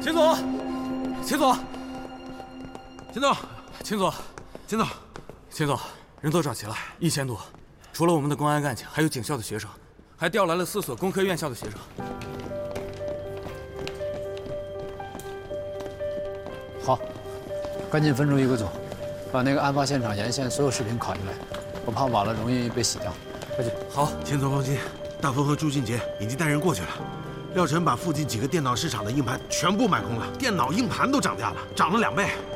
秦总，秦总， 秦总， 秦总， 秦总， 秦总，人都找齐了，1000多，除了我们的公安干警，还有警校的学生，还调来了4所工科院校的学生。 好，赶紧分出一个组，把那个案发现场沿线所有视频拷进来，我怕晚了容易被洗掉。快去。 好， 秦总放心，大风和朱俊杰已经带人过去了。廖晨把附近几个电脑市场的硬盘全部买空了，电脑硬盘都涨价了，涨了2倍。